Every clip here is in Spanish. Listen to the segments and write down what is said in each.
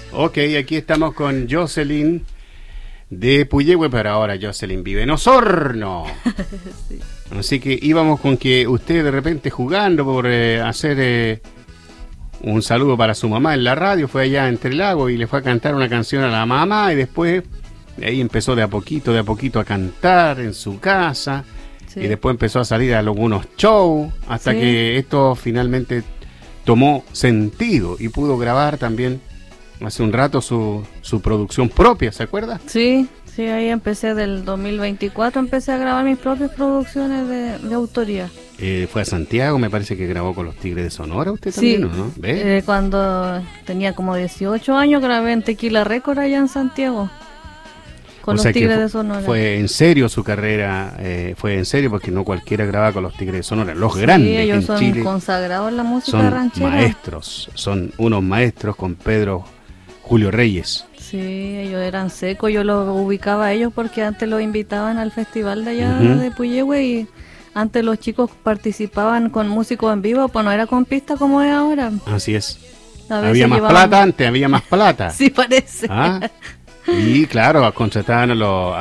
Ok, aquí estamos con Jocelyn de Puyehue, pero ahora Jocelyn vive en Osorno. Sí. Así que íbamos con que usted de repente jugando por hacer un saludo para su mamá en la radio, fue allá Entre Lagos y le fue a cantar una canción a la mamá y después de ahí empezó de a poquito a cantar en su casa. Sí. Y después empezó a salir a algunos shows hasta que esto finalmente tomó sentido y pudo grabar también hace un rato su producción propia, ¿se acuerda? Sí, ahí empecé del 2024, empecé a grabar mis propias producciones de autoría. Fue a Santiago, me parece que grabó con los Tigres de Sonora usted también, ¿o no? ¿Ve? Cuando tenía como 18 años grabé en Tequila Record allá en Santiago. Con los Tigres de Sonora. Fue en serio su carrera, fue en serio porque no cualquiera grababa con los Tigres de Sonora. Los grandes ellos en son Chile consagrados en la música ranchera. Son unos maestros con Pedro Julio Reyes. Sí, ellos eran secos, yo los ubicaba a ellos porque antes los invitaban al festival de allá de Puyehue y antes los chicos participaban con músicos en vivo, pues no era con pista como es ahora. Así es. Había más plata antes, había más plata. Sí, parece. Y claro, contrataban a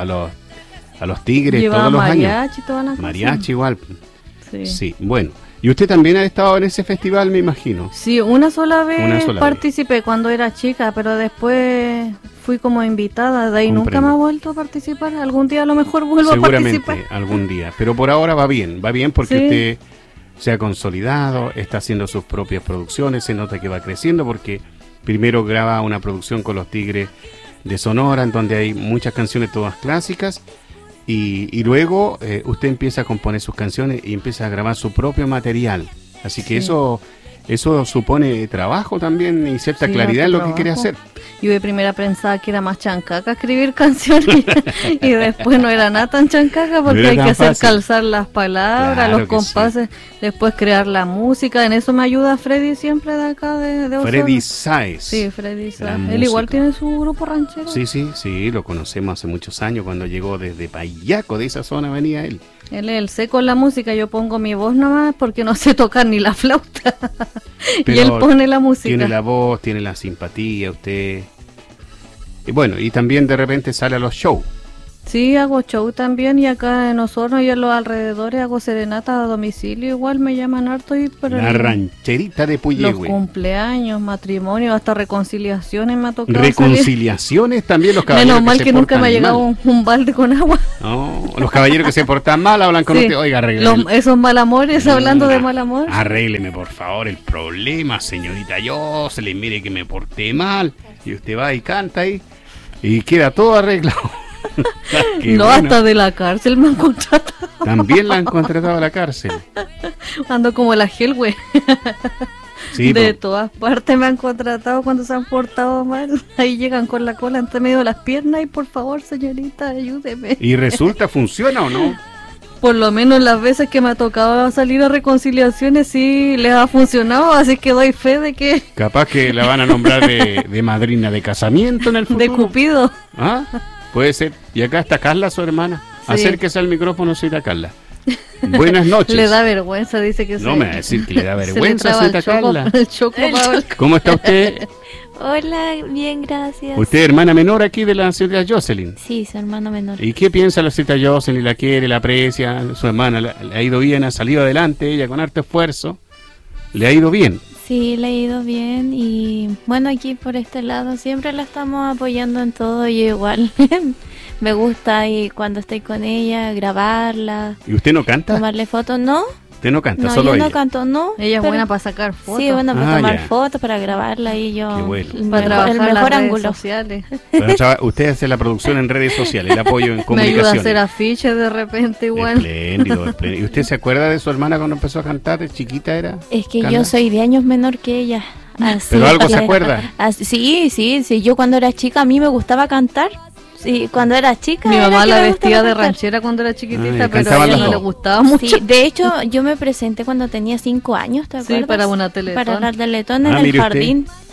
los Tigres llevaban todos los mariachi, años. Todas las mariachi igual. Sí, bueno. Y usted también ha estado en ese festival, me imagino. Sí, una sola vez participé cuando era chica, pero después fui como invitada, de ahí nunca me he vuelto a participar. Algún día a lo mejor vuelvo a participar. Seguramente, algún día. Pero por ahora va bien porque usted se ha consolidado, está haciendo sus propias producciones, se nota que va creciendo porque primero graba una producción con los Tigres de Sonora, en donde hay muchas canciones todas clásicas. Y luego usted empieza a componer sus canciones y empieza a grabar su propio material. Así que eso supone trabajo también y cierta claridad en lo que quiere hacer. Yo de primera pensaba que era más chancaca escribir canciones y después no era nada tan chancaca porque hay que hacer calzar las palabras, los compases, después crear la música. En eso me ayuda Freddy siempre de acá de Osorno. Freddy Sáez. Sí, Freddy Sáez. Él igual tiene su grupo ranchero. Sí, lo conocemos hace muchos años cuando llegó desde Payaco, de esa zona venía él. Él es el seco en la música, yo pongo mi voz nomás porque no sé tocar ni la flauta. Y él pone la música. Tiene la voz, tiene la simpatía, usted. Y bueno, y también de repente sale a los shows. Sí, hago show también y acá en Osorno y en los alrededores hago serenata a domicilio. Igual me llaman harto y la rancherita de Puyehue. Los cumpleaños, matrimonios, hasta reconciliaciones me ha tocado. ¿Reconciliaciones también los caballeros? Menos mal que nunca me ha llegado un balde con agua. No, los caballeros que se portan mal hablan con usted. Oiga, arrégleme. Esos malamores, hablando de mal amor. Arrégleme, por favor, el problema, señorita Jocelyn. Mire que me porté mal. Y usted va y canta ahí y queda todo arreglado. No, bueno. Hasta de la cárcel me han contratado. También la han contratado a la cárcel. Ando como la Hellway. Sí, de todas partes me han contratado cuando se han portado mal. Ahí llegan con la cola entre medio de las piernas y por favor, señorita, ayúdeme. ¿Y resulta, funciona o no? Por lo menos las veces que me ha tocado salir a reconciliaciones sí les ha funcionado, así que doy fe de que... Capaz que la van a nombrar de madrina de casamiento en el futuro. De Cupido. Puede ser. Y acá está Carla, su hermana. Sí. Acérquese al micrófono, señorita Carla. Buenas noches. Le da vergüenza, dice que no me va a decir que le da vergüenza, señorita Carla. ¿Cómo está usted? Hola, bien, gracias. ¿Usted es hermana menor aquí de la señorita Jocelyn? Sí, su hermana menor. ¿Y qué piensa la señorita Jocelyn? ¿La quiere, la aprecia? Su hermana le ha ido bien, ha salido adelante, ella con harto esfuerzo. ¿Le ha ido bien? Sí, le ha ido bien y bueno, aquí por este lado siempre la estamos apoyando en todo y igual me gusta y cuando estoy con ella grabarla. ¿Y usted no canta? Tomarle fotos, ¿no? ¿Usted no canta? No, solo yo ella. No canto, no. Ella es buena para sacar fotos. Sí, buena para tomar fotos, para grabarla y yo. Qué bueno. Para trabajar el mejor las ángulo. Redes sociales. Usted hace la producción en redes sociales, el apoyo en comunicación. Me ayuda a hacer afiches de repente igual. Espléndido. ¿Y usted se acuerda de su hermana cuando empezó a cantar? ¿De chiquita era? Es que Carla. Yo soy de años menor que ella. Así ¿pero algo se acuerda? Sí. Yo cuando era chica a mí me gustaba cantar. Sí, cuando era chica. Mi mamá la vestía de ranchera cuando era chiquitita, pero a ella no le gustaba mucho. Sí, de hecho, yo me presenté cuando tenía 5 años, ¿te acuerdas? Sí, para una Teletón. Para la Teletón en el jardín.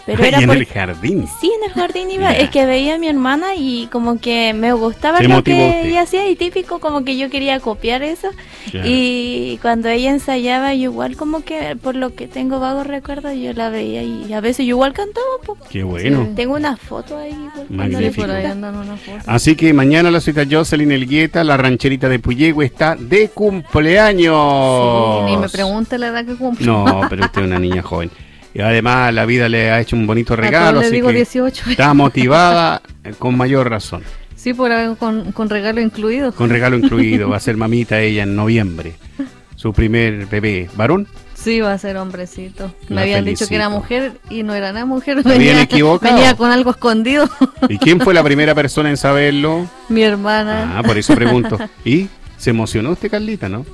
Pero era en el jardín. Sí, en el jardín iba. Es que veía a mi hermana y como que me gustaba lo que ella hacía, y típico como que yo quería copiar eso. Claro. Y cuando ella ensayaba, yo igual como que, por lo que tengo vagos recuerdos, yo la veía y a veces yo igual cantaba. Po. Qué bueno. Sí. Tengo una foto ahí. Magnífico. Por ahí andan una foto. Así que mañana la señorita Jocelyn Elgueta, la rancherita de Puyehue, está de cumpleaños. Sí, ni me pregunte la edad que cumple. No, pero usted es una niña joven. Y además la vida le ha hecho un bonito regalo, le así digo que 18. Está motivada con mayor razón. Sí, con regalo incluido. Con regalo incluido, va a ser mamita ella en noviembre. Su primer bebé, ¿varón? Sí, va a ser hombrecito. Me habían dicho que era mujer y no era nada mujer. Habían equivocado. Venía con algo escondido. ¿Y quién fue la primera persona en saberlo? Mi hermana. Ah, por eso pregunto. ¿Y se emocionó usted, Carlita, no?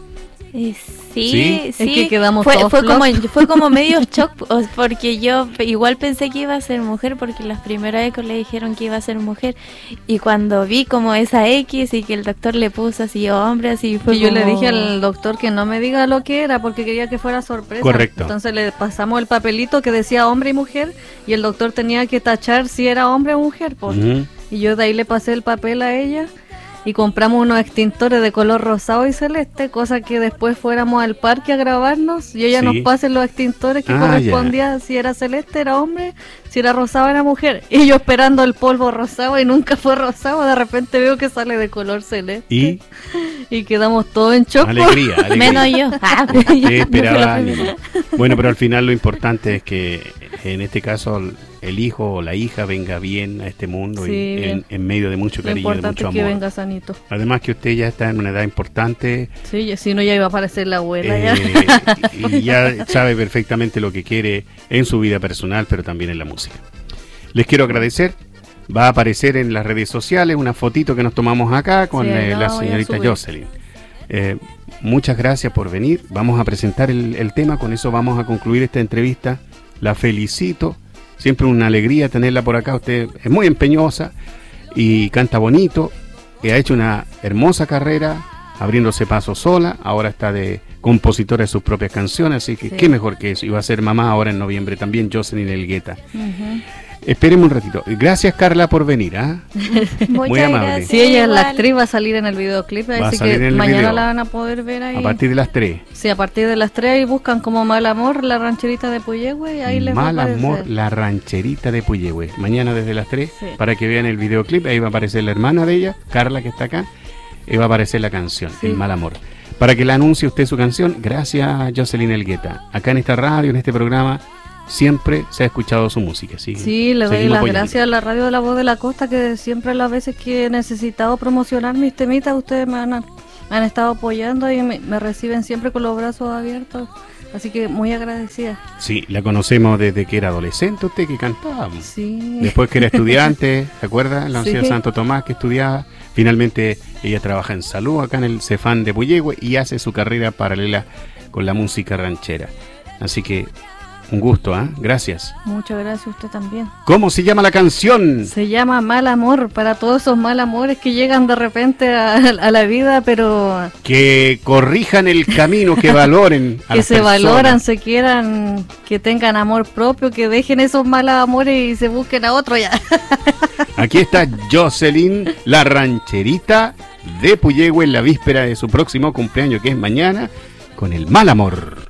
Sí. Es que quedamos fue como medio shock, porque yo igual pensé que iba a ser mujer, porque las primeras ecos le dijeron que iba a ser mujer, y cuando vi como esa X y que el doctor le puso así hombre, así fue. Y yo le dije al doctor que no me diga lo que era, porque quería que fuera sorpresa. Correcto. Entonces le pasamos el papelito que decía hombre y mujer, y el doctor tenía que tachar si era hombre o mujer. Pues. Y yo de ahí le pasé el papel a ella. Y compramos unos extintores de color rosado y celeste, cosa que después fuéramos al parque a grabarnos y ella nos pase los extintores que correspondía, si era celeste era hombre, si era rosado era mujer. Y yo esperando el polvo rosado y nunca fue rosado, de repente veo que sale de color celeste. Y quedamos todos en shock. Alegría. Menos yo. Esperaba. Bueno, pero al final lo importante es que en este caso el hijo o la hija venga bien a este mundo y en medio de mucho cariño, de mucho amor. Que venga sanito. Además que usted ya está en una edad importante. Sí, si no ya iba a aparecer la abuela. Y ya sabe perfectamente lo que quiere en su vida personal, pero también en la música. Les quiero agradecer. Va a aparecer en las redes sociales una fotito que nos tomamos acá con la señorita Jocelyn. Muchas gracias por venir. Vamos a presentar el tema. Con eso vamos a concluir esta entrevista. La felicito. Siempre una alegría tenerla por acá. Usted es muy empeñosa y canta bonito. Ha hecho una hermosa carrera, abriéndose paso sola. Ahora está de compositora de sus propias canciones. Así que qué mejor que eso. Y va a ser mamá ahora en noviembre también, Jocelyn Elgueta. Esperemos un ratito. Gracias, Carla, por venir. Muy amable. Gracias. Sí, ella es la actriz, va a salir en el videoclip, así que mañana la van a poder ver ahí. A partir de las 3. Sí, a partir de las 3 y buscan como Mal Amor, la rancherita de Puyehue, ahí les va a aparecer. Mal Amor, la rancherita de Puyehue. Mañana desde las 3, para que vean el videoclip, ahí va a aparecer la hermana de ella, Carla, que está acá, y va a aparecer la canción, El Mal Amor. Para que la anuncie usted su canción, gracias a Jocelyn Elgueta. Acá en esta radio, en este programa, siempre se ha escuchado su música. Sí, le doy las gracias a la radio de La Voz de la Costa, que siempre las veces que he necesitado promocionar mis temitas, ustedes me han estado apoyando y me reciben siempre con los brazos abiertos. Así que muy agradecida. Sí, la conocemos desde que era adolescente usted, que cantaba. Sí. Después que era estudiante, ¿se acuerda? En la Universidad de Santo Tomás, que estudiaba. Finalmente ella trabaja en salud acá en el Cefán de Puyehue y hace su carrera paralela con la música ranchera. Así que un gusto, gracias. Muchas gracias a usted también. ¿Cómo se llama la canción? Se llama Mal Amor, para todos esos mal amores que llegan de repente a la vida, pero... Que corrijan el camino, que valoren a que se personas. Valoran, se quieran, que tengan amor propio, que dejen esos malos amores y se busquen a otro ya. Aquí está Jocelyn, la rancherita de Puyehue, en la víspera de su próximo cumpleaños, que es mañana, con el Mal Amor.